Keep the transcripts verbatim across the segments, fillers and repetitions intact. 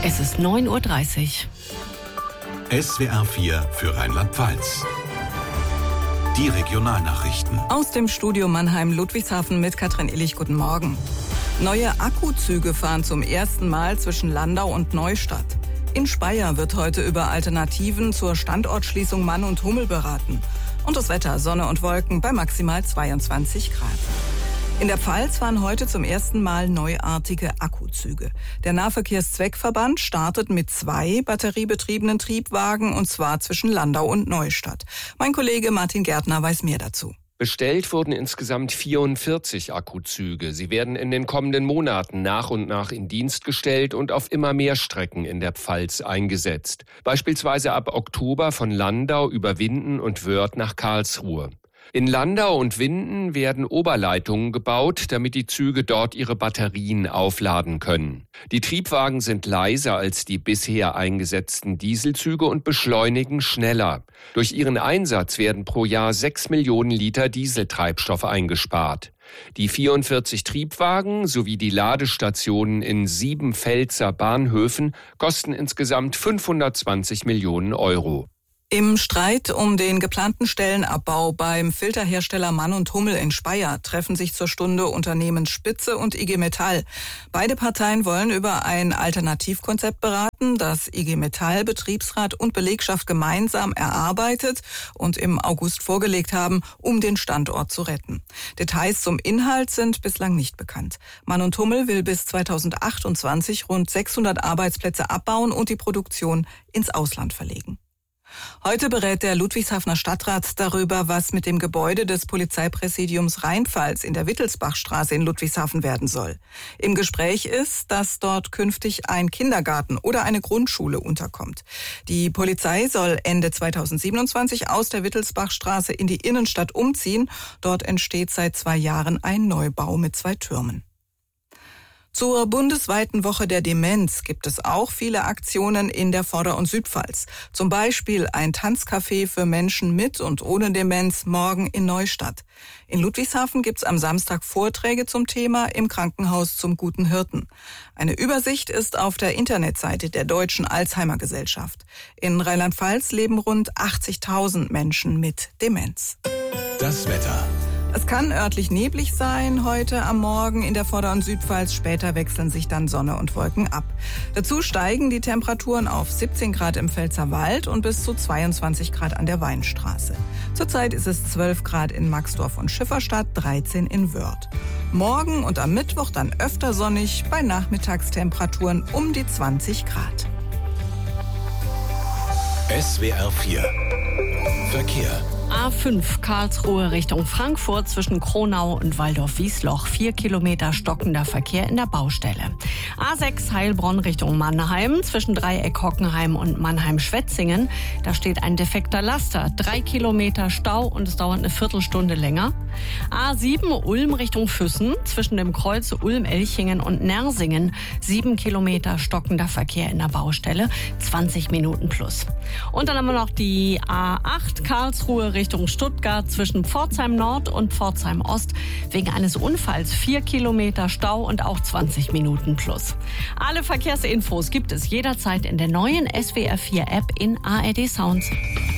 Es ist neun Uhr dreißig. S W R vier für Rheinland-Pfalz. Die Regionalnachrichten. Aus dem Studio Mannheim-Ludwigshafen mit Katrin Illich. Guten Morgen. Neue Akkuzüge fahren zum ersten Mal zwischen Landau und Neustadt. In Speyer wird heute über Alternativen zur Standortschließung Mann und Hummel beraten. Und das Wetter, Sonne und Wolken bei maximal zweiundzwanzig Grad. In der Pfalz fahren heute zum ersten Mal neuartige Akkuzüge. Der Nahverkehrszweckverband startet mit zwei batteriebetriebenen Triebwagen, und zwar zwischen Landau und Neustadt. Mein Kollege Martin Gärtner weiß mehr dazu. Bestellt wurden insgesamt vierundvierzig Akkuzüge. Sie werden in den kommenden Monaten nach und nach in Dienst gestellt und auf immer mehr Strecken in der Pfalz eingesetzt. Beispielsweise ab Oktober von Landau über Winden und Wörth nach Karlsruhe. In Landau und Winden werden Oberleitungen gebaut, damit die Züge dort ihre Batterien aufladen können. Die Triebwagen sind leiser als die bisher eingesetzten Dieselzüge und beschleunigen schneller. Durch ihren Einsatz werden pro Jahr sechs Millionen Liter Dieseltreibstoff eingespart. Die vierundvierzig Triebwagen sowie die Ladestationen in sieben Pfälzer Bahnhöfen kosten insgesamt fünfhundertzwanzig Millionen Euro. Im Streit um den geplanten Stellenabbau beim Filterhersteller Mann und Hummel in Speyer treffen sich zur Stunde Unternehmen Spitze und I G Metall. Beide Parteien wollen über ein Alternativkonzept beraten, das I G Metall, Betriebsrat und Belegschaft gemeinsam erarbeitet und im August vorgelegt haben, um den Standort zu retten. Details zum Inhalt sind bislang nicht bekannt. Mann und Hummel will bis zweitausendachtundzwanzig rund sechshundert Arbeitsplätze abbauen und die Produktion ins Ausland verlegen. Heute berät der Ludwigshafener Stadtrat darüber, was mit dem Gebäude des Polizeipräsidiums Rheinpfalz in der Wittelsbachstraße in Ludwigshafen werden soll. Im Gespräch ist, dass dort künftig ein Kindergarten oder eine Grundschule unterkommt. Die Polizei soll Ende zweitausendsiebenundzwanzig aus der Wittelsbachstraße in die Innenstadt umziehen. Dort entsteht seit zwei Jahren ein Neubau mit zwei Türmen. Zur bundesweiten Woche der Demenz gibt es auch viele Aktionen in der Vorder- und Südpfalz. Zum Beispiel ein Tanzcafé für Menschen mit und ohne Demenz morgen in Neustadt. In Ludwigshafen gibt's am Samstag Vorträge zum Thema im Krankenhaus zum Guten Hirten. Eine Übersicht ist auf der Internetseite der Deutschen Alzheimer-Gesellschaft. In Rheinland-Pfalz leben rund achtzigtausend Menschen mit Demenz. Das Wetter. Es kann örtlich neblig sein heute am Morgen in der Vorder- und Südpfalz. Später wechseln sich dann Sonne und Wolken ab. Dazu steigen die Temperaturen auf siebzehn Grad im Pfälzerwald und bis zu zweiundzwanzig Grad an der Weinstraße. Zurzeit ist es zwölf Grad in Maxdorf und Schifferstadt, dreizehn in Wörth. Morgen und am Mittwoch dann öfter sonnig, bei Nachmittagstemperaturen um die zwanzig Grad. S W R vier Verkehr. A fünf Karlsruhe Richtung Frankfurt zwischen Kronau und Waldorf-Wiesloch. Vier Kilometer stockender Verkehr in der Baustelle. A sechs Heilbronn Richtung Mannheim zwischen Dreieck Hockenheim und Mannheim-Schwetzingen. Da steht ein defekter Laster. Drei Kilometer Stau und es dauert eine Viertelstunde länger. A sieben Ulm Richtung Füssen zwischen dem Kreuz Ulm-Elchingen und Nersingen. Sieben Kilometer stockender Verkehr in der Baustelle. zwanzig Minuten plus. Und dann haben wir noch die A acht Karlsruhe Richtung Stuttgart zwischen Pforzheim Nord und Pforzheim Ost. Wegen eines Unfalls vier Kilometer Stau und auch zwanzig Minuten plus. Alle Verkehrsinfos gibt es jederzeit in der neuen S W R vier App in A R D Sounds.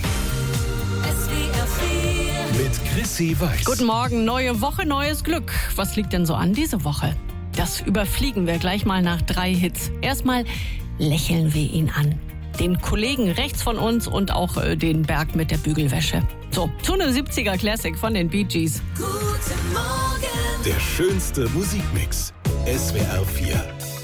Mit Chrissy Weiß. Guten Morgen, neue Woche, neues Glück. Was liegt denn so an diese Woche? Das überfliegen wir gleich mal nach drei Hits. Erstmal lächeln wir ihn an. Den Kollegen rechts von uns und auch äh, den Berg mit der Bügelwäsche. So, zu einem siebziger Classic von den Bee Gees. Guten Morgen. Der schönste Musikmix. S W R vier.